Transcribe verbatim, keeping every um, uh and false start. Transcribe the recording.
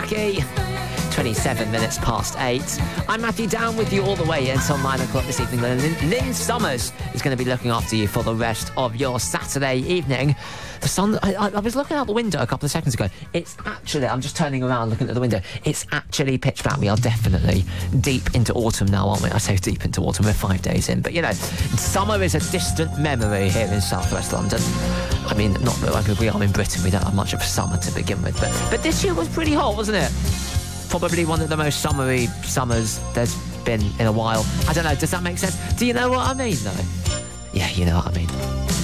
Lucky. twenty-seven minutes past eight. I'm Matthew Down with you all the way until nine o'clock this evening. Lynn, Lynn Summers is going to be looking after you for the rest of your Saturday evening. The sun, I, I, I was looking out the window a couple of seconds ago. It's actually, I'm just turning around looking at the window. It's actually pitch black. We are definitely deep into autumn now, aren't we? I say deep into autumn, we're five days in. But, you know, summer is a distant memory here in southwest London. I mean, not like we are in Britain, we don't have much of a summer to begin with. But, but this year was pretty hot, wasn't it? Probably one of the most summery summers there's been in a while. I don't know, does that make sense? Do you know what I mean, though? Yeah, you know what I mean.